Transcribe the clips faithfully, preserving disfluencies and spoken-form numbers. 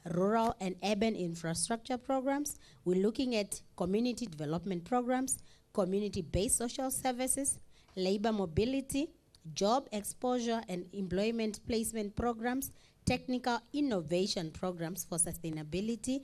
rural and urban infrastructure programs. We're looking at community development programs, community-based social services, labor mobility, job exposure and employment placement programs, technical innovation programs for sustainability,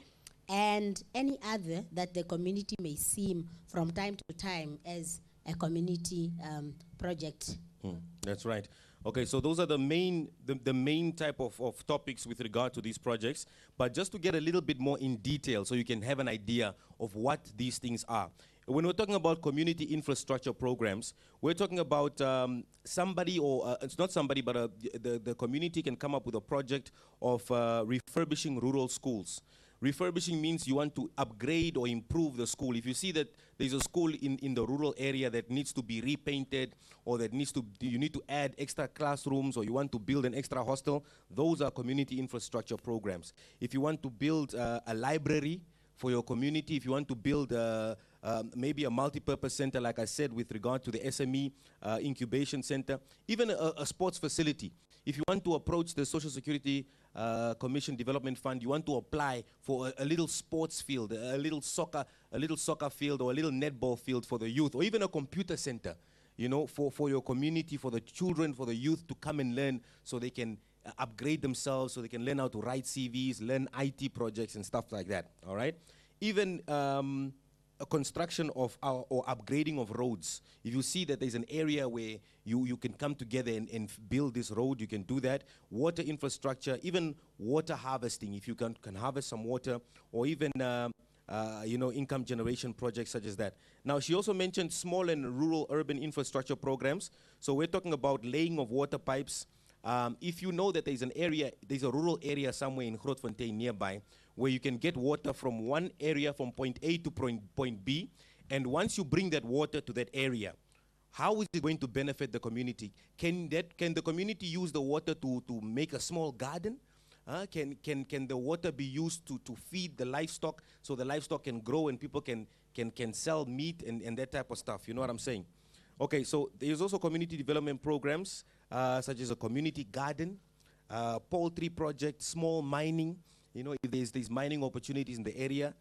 and any other that the community may seem from time to time as a community um, project. Hmm, that's right. Okay, so those are the main the, the main type of, of topics with regard to these projects. But just to get a little bit more in detail so you can have an idea of what these things are. When we're talking about community infrastructure programs, we're talking about um, somebody, or uh, it's not somebody, but uh, the, the community can come up with a project of uh, refurbishing rural schools. Refurbishing means you want to upgrade or improve the school. If you see that there's a school in, in the rural area that needs to be repainted, or that needs to, you need to add extra classrooms, or you want to build an extra hostel, those are community infrastructure programs. If you want to build uh, a library for your community, if you want to build uh, um, maybe a multi-purpose center, like I said, with regard to the S M E uh, incubation center, even a, a sports facility. If you want to approach the Social Security uh, Commission Development Fund, you want to apply for a, a little sports field, a, a little soccer, a little soccer field, or a little netball field for the youth, or even a computer center, you know, for, for your community, for the children, for the youth to come and learn, so they can uh, upgrade themselves, so they can learn how to write C Vs, learn I T projects and stuff like that, all right? Even um, a construction of our, or upgrading of roads. If you see that there's an area where you, you can come together and, and build this road, you can do that. Water infrastructure, even water harvesting, if you can, can harvest some water, or even uh, uh, you know, income generation projects such as that. Now, she also mentioned small and rural urban infrastructure programs. So we're talking about laying of water pipes. Um, if you know that there's an area, there's a rural area somewhere in Grootfontein nearby, where you can get water from one area, from point A to point, point B, and once you bring that water to that area, how is it going to benefit the community? Can that can the community use the water to, to make a small garden? Uh, can, can, can the water be used to, to feed the livestock, so the livestock can grow and people can, can, can sell meat and, and that type of stuff? You know what I'm saying? Okay, so there's also community development programs, uh, such as a community garden, uh, poultry project, small mining. You know, if there's, there's mining opportunities in the area,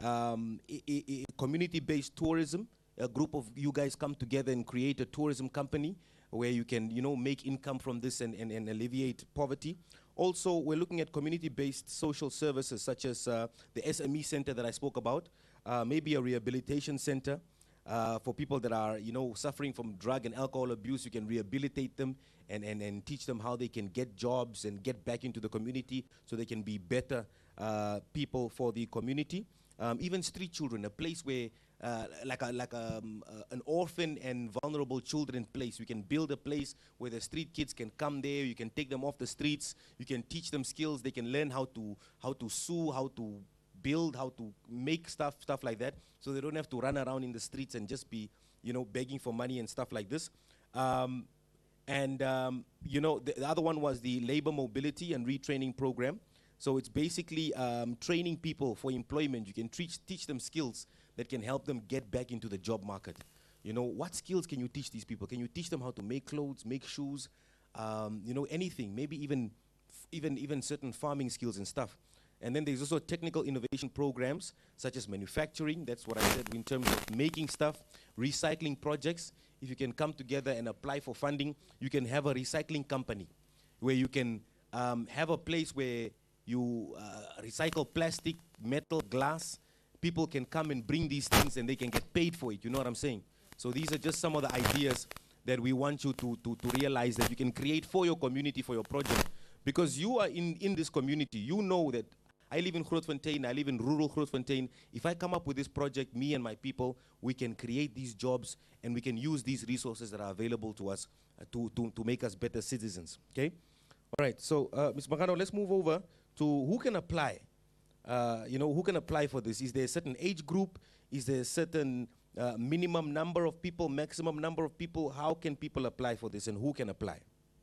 um, community-based tourism. A group of you guys come together and create a tourism company where you can, you know, make income from this and, and, and alleviate poverty. Also, we're looking at community-based social services, such as uh, the S M E center that I spoke about, uh, maybe a rehabilitation center uh, for people that are, you know, suffering from drug and alcohol abuse. You can rehabilitate them and, and, and teach them how they can get jobs and get back into the community so they can be better uh, people for the community. Um, even street children, a place where, uh, like, a, like a, um, uh, an orphan and vulnerable children place. We can build a place where the street kids can come there. You can take them off the streets. You can teach them skills. They can learn how to, how to sew, how to build, how to make stuff, stuff like that. So they don't have to run around in the streets and just be, you know, begging for money and stuff like this. Um, and, um, you know, the, the other one was the labor mobility and retraining program. So it's basically um, training people for employment. You can teach, teach them skills that can help them get back into the job market. You know, what skills can you teach these people? Can you teach them how to make clothes, make shoes, um, you know, anything, maybe even, even, even certain farming skills and stuff. And then there's also technical innovation programs, such as manufacturing. That's what I said in terms of making stuff, recycling projects. If you can come together and apply for funding, you can have a recycling company where you can um, have a place where you uh, recycle plastic, metal, glass. People can come and bring these things and they can get paid for it. You know what I'm saying? So these are just some of the ideas that we want you to, to, to realize that you can create for your community, for your project. Because you are in, in this community, you know that I live in Grootfontein, I live in rural Grootfontein. If I come up with this project, me and my people, we can create these jobs and we can use these resources that are available to us uh, to, to, to make us better citizens, okay? All right, so uh, Miz Magano, let's move over to who can apply. Uh, you know, who can apply for this? Is there a certain age group? Is there a certain uh, minimum number of people, maximum number of people? How can people apply for this and who can apply?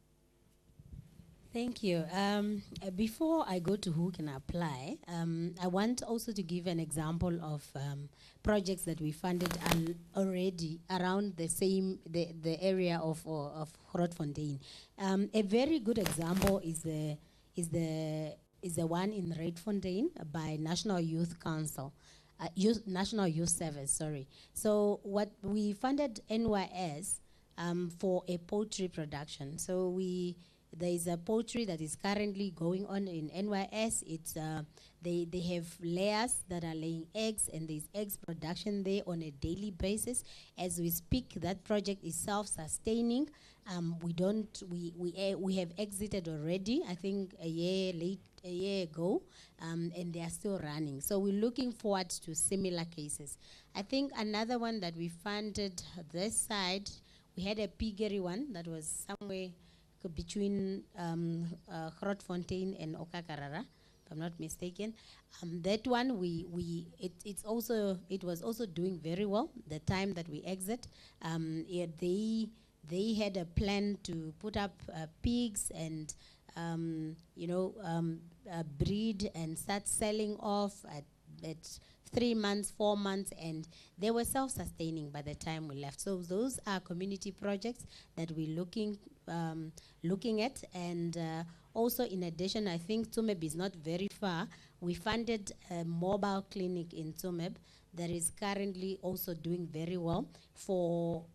Thank you. Um, uh, before I go to who can apply, um, I want also to give an example of um, projects that we funded al already around the same, the, the area of, uh, of Grootfontein. Um, a very good example is the, is the is the one in Redfontaine by National Youth Council. Uh, Youth, National Youth Service, sorry. So what we funded N Y S um, for a poultry production. So we there is a poultry that is currently going on in N Y S. It's uh, they they have layers that are laying eggs, and there's eggs production there on a daily basis. As we speak, that project is self-sustaining. Um, we don't we we uh, we have exited already. I think a year late. a year ago, um, and they are still running. So we're looking forward to similar cases. I think another one that we funded this side, we had a piggery one that was somewhere between um, uh, Grootfontein and Okakarara, if I'm not mistaken. Um, that one, we, we it, it's also, it was also doing very well the time that we exit. Um, yeah, they, they had a plan to put up uh, pigs and Um, you know, um, uh, breed and start selling off at, at three months, four months, and they were self-sustaining by the time we left. So those are community projects that we're looking um, looking at. And uh, also, in addition, I think Tsumeb is not very far. We funded a mobile clinic in Tsumeb that is currently also doing very well for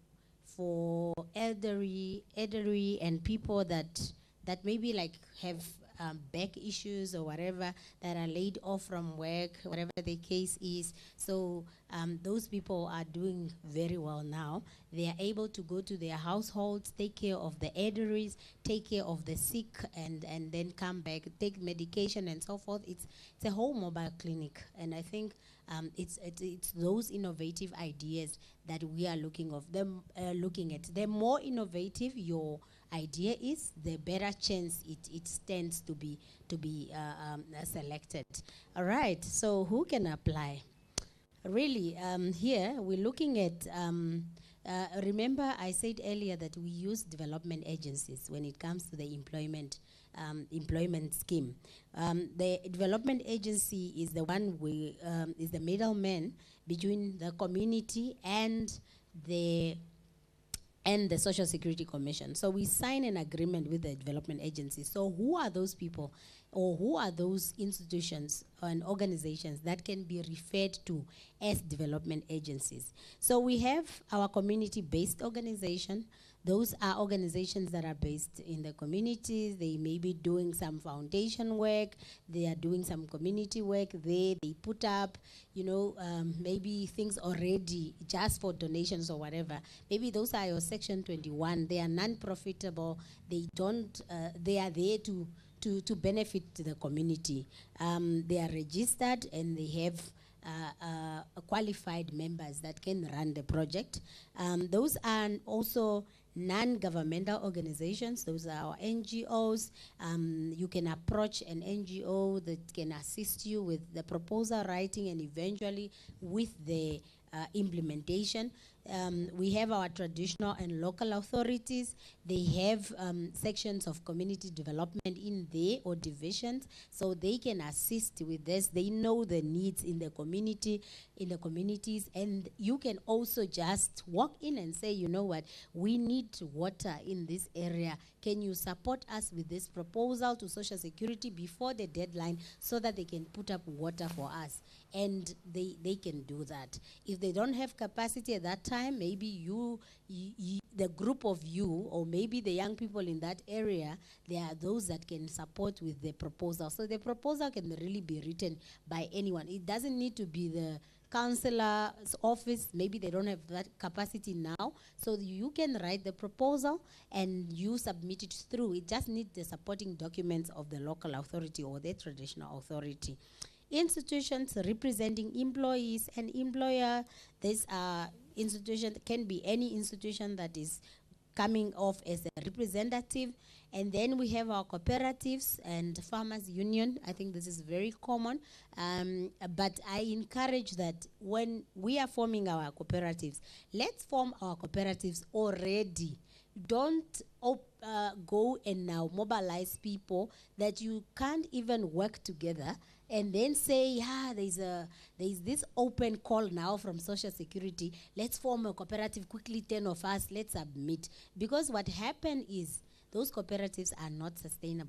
for elderly, elderly and people that that maybe like have um, back issues or whatever, that are laid off from work, whatever the case is. So um, those people are doing very well now. They are able to go to their households, take care of the elderly, take care of the sick, and, and then come back, take medication and so forth. It's, it's a whole mobile clinic. And I think um, it's, it's, it's those innovative ideas that we are looking, of them, uh, looking at. The more innovative your idea is, the better chance it, it stands to be to be uh, um, uh, selected. All right, so who can apply? Really, um, here we're looking at, um, uh, remember I said earlier that we use development agencies when it comes to the employment um, employment scheme. Um, the development agency is the one, we, um, is the middleman between the community and the and the Social Security Commission. So we sign an agreement with the development agency. So who are those people, or who are those institutions and organizations that can be referred to as development agencies? So we have our community-based organization. Those are organizations that are based in the communities. They may be doing some foundation work. They are doing some community work there. They put up, you know, um, maybe things already just for donations or whatever. Maybe those are your Section twenty-one. They are non-profitable. They don't, uh, they are there to, to, to benefit the community. Um, they are registered and they have Uh, uh, qualified members that can run the project. Um, those are also non-governmental organizations. Those are our N G Os. Um, you can approach an N G O that can assist you with the proposal writing and eventually with the uh, implementation. Um, we have our traditional and local authorities. They have um, sections of community development in there, or divisions, so they can assist with this. They know the needs in the community, in the communities, and you can also just walk in and say, you know what, we need water in this area. Can you support us with this proposal to Social Security before the deadline so that they can put up water for us? And they, they can do that. If they don't have capacity at that time, maybe you, you, you, the group of you, or maybe the young people in that area, there are those that can support with the proposal. So the proposal can really be written by anyone. It doesn't need to be the councillor's office. Maybe they don't have that capacity now. So you can write the proposal and you submit it through. It just needs the supporting documents of the local authority or the traditional authority. Institutions representing employees and employer, these are institutions, can be any institution that is coming off as a representative. And then we have our cooperatives and farmers union. I think this is very common. Um, but I encourage that when we are forming our cooperatives, let's form our cooperatives already. Don't op uh, go and now mobilize people that you can't even work together and then say, yeah, there's a there's this open call now from Social Security. Let's form a cooperative quickly, ten of us, let's submit. Because what happened is those cooperatives are not sustainable.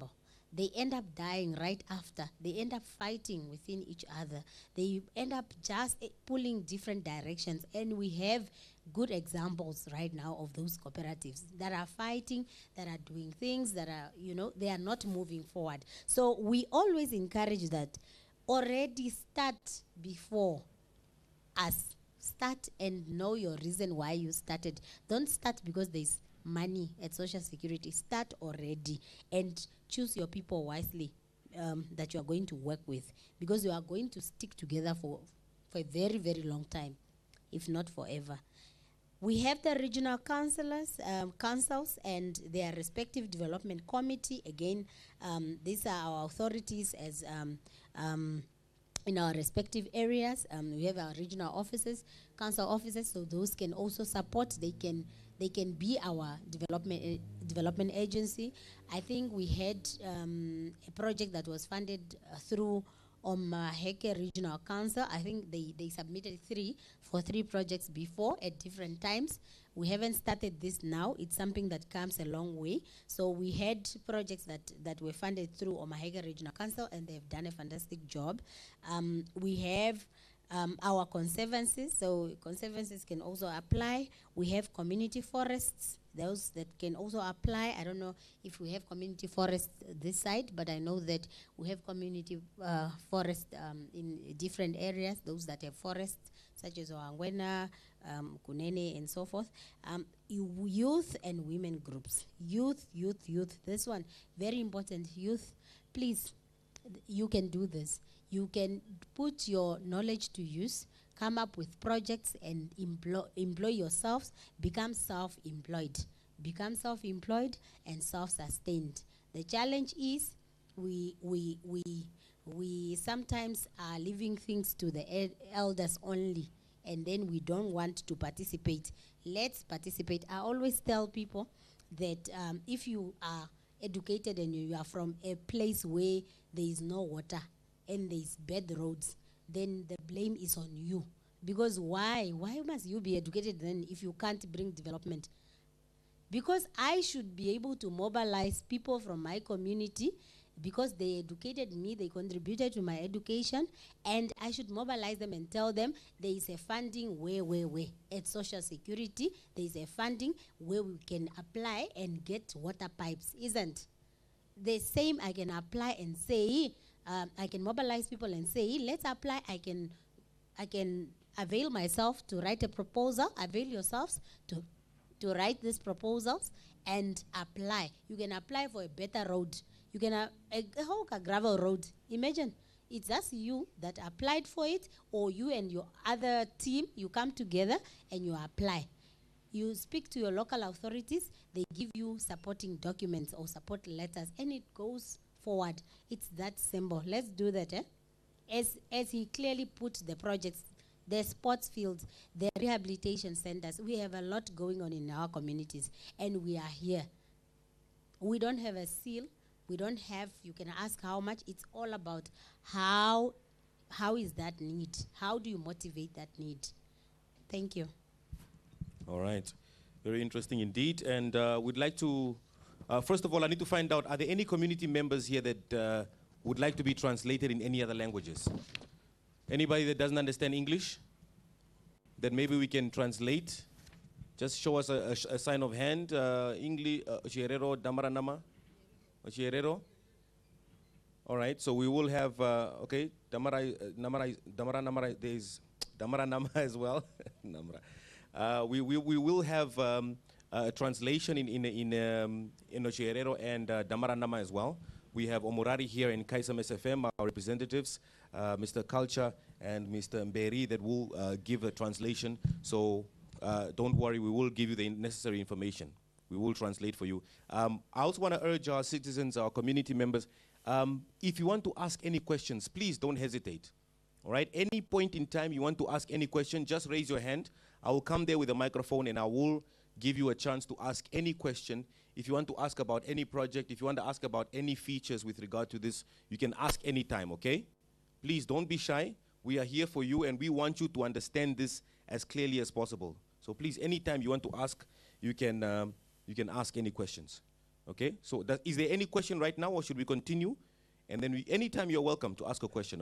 they end up dying right after. They end up fighting within each other. They end up just eh, pulling different directions. And we have good examples right now of those cooperatives that are fighting, that are doing things, that are, you know, they are not moving forward. So we always encourage that already start before us. Start and know your reason why you started. Don't start because there's money at Social Security. Start already and choose your people wisely um, that you are going to work with, because you are going to stick together for, for a very, very long time, if not forever. We have the regional councillors, um, councils and their respective development committee. Again, um, these are our authorities as um, um, in our respective areas. Um, we have our regional offices, council offices, so those can also support. They can they can be our development uh, development agency. I think we had um, a project that was funded uh, through Omaheke Regional Council. I think they, they submitted three for three projects before at different times. We haven't started this now. It's something that comes a long way. So we had projects that, that were funded through Omaheke Regional Council, and they've done a fantastic job. Um, we have um, our conservancies. So conservancies can also apply. We have community forests, those that can also apply. I don't know if we have community forests this side, but I know that we have community uh, forest um, in different areas, those that have forests, such as Oangwena, um, Kunene, and so forth. Um, youth and women groups. Youth, youth, youth. This one, very important. Youth, please, you can do this. You can put your knowledge to use, come up with projects and employ, employ yourselves, become self-employed. Become self-employed and self-sustained. The challenge is we, we, we, we sometimes are leaving things to the el elders only, and then we don't want to participate. Let's participate. I always tell people that um, if you are educated and you are from a place where there is no water and there is bad roads, then the blame is on you. Because why? Why must you be educated then if you can't bring development? Because I should be able to mobilize people from my community, because they educated me, they contributed to my education, and I should mobilize them and tell them there is a funding where, where, where. At Social Security, there is a funding where we can apply and get water pipes, isn't the same? I can apply and say, um, I can mobilize people and say, let's apply. I can, I can avail myself to write a proposal, avail yourselves to, to write these proposals and apply. You can apply for a better road. You can have a, a gravel road. Imagine, it's just you that applied for it, or you and your other team, you come together and you apply. You speak to your local authorities, they give you supporting documents or support letters, and it goes forward. It's that simple. Let's do that, eh? As, as he clearly put the projects, the sports fields, the rehabilitation centers, we have a lot going on in our communities, and we are here. We don't have a seal. We don't have, you can ask how much. It's all about how, how is that need? How do you motivate that need? Thank you. All right. Very interesting indeed. And uh, we'd like to, uh, first of all, I need to find out, are there any community members here that uh, would like to be translated in any other languages? Anybody that doesn't understand English? That maybe we can translate? Just show us a, a, a sign of hand. Uh, English, uh, Chierero, Damaranama. Chierero. All right, so we will have, uh, okay, Damara, uh, Namara, Damara, Namara, there's Damara Nama as well. Namara. Uh, we, we, we will have um, a translation in, in, in, um, in Chierero and uh, Damara Nama as well. We have Omurari here in Kaisam S F M, our representatives, uh, Mister Culture and Mister Mberi, that will uh, give a translation. So uh, don't worry, we will give you the necessary information. We will translate for you. Um, I also want to urge our citizens, our community members, um, if you want to ask any questions, please don't hesitate. All right? Any point in time you want to ask any question, just raise your hand. I will come there with a microphone and I will give you a chance to ask any question. If you want to ask about any project, if you want to ask about any features with regard to this, you can ask anytime, okay? Please don't be shy. We are here for you and we want you to understand this as clearly as possible. So please, anytime you want to ask, you can... Um, You can ask any questions, Okay, so that, is there any question right now, or should we continue? And then we, anytime you're welcome to ask a question.